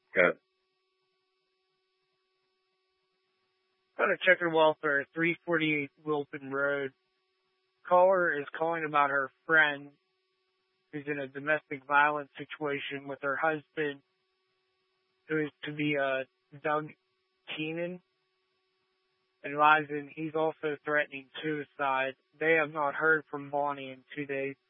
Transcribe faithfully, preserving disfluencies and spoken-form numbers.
Good. Got a checkered welfare, three forty-eight Wilpin Road. Caller is calling about her friend who's in a domestic violence situation with her husband, who is to be uh, Doug Keenan, advising he's also threatening suicide. They have not heard from Bonnie in two days.